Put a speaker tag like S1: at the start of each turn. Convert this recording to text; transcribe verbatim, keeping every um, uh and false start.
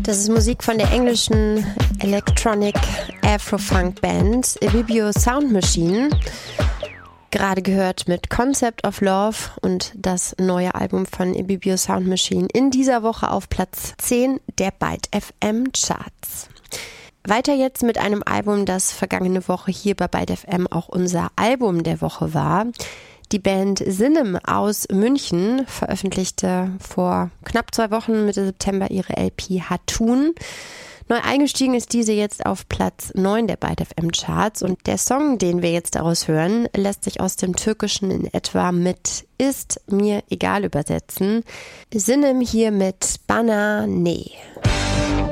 S1: Das ist Musik von der englischen Electronic Afro-Funk Band Ibibio Sound Machine. Gerade gehört mit Concept of Love und das neue Album von Ibibio Sound Machine in dieser Woche auf Platz zehn der Byte F M Charts. Weiter jetzt mit einem Album, das vergangene Woche hier bei Byte F M auch unser Album der Woche war. Die Band Sinem aus München veröffentlichte vor knapp zwei Wochen Mitte September ihre L P Hatun. Neu eingestiegen ist diese jetzt auf Platz neun der Byte F M Charts und der Song, den wir jetzt daraus hören, lässt sich aus dem Türkischen in etwa mit "Ist mir egal" übersetzen. Sinem hier mit Bana Ne.